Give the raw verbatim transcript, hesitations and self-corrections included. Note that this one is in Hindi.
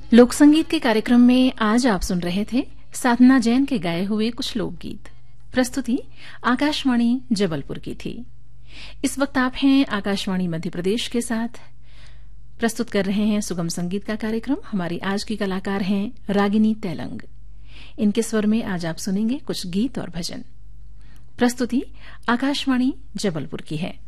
लोक संगीत के कार्यक्रम में आज आप सुन रहे थे साधना जैन के गाए हुए कुछ लोकगीत। प्रस्तुति आकाशवाणी जबलपुर की थी। इस वक्त आप हैं आकाशवाणी मध्य प्रदेश के साथ। प्रस्तुत कर रहे हैं सुगम संगीत का कार्यक्रम। हमारी आज की कलाकार हैं रागिनी तैलंग। इनके स्वर में आज आप सुनेंगे कुछ गीत और भजन। प्रस्तुति आकाशवाणी जबलपुर की है।